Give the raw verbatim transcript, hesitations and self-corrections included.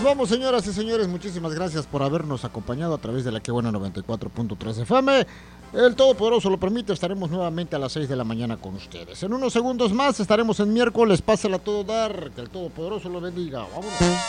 vamos, señoras y señores. Muchísimas gracias por habernos acompañado a través de la Que Buena noventa y cuatro punto tres F M. El Todopoderoso lo permite, estaremos nuevamente a las seis de la mañana con ustedes. En unos segundos más estaremos en miércoles. Pásela a todo dar. Que el Todopoderoso lo bendiga. Vámonos.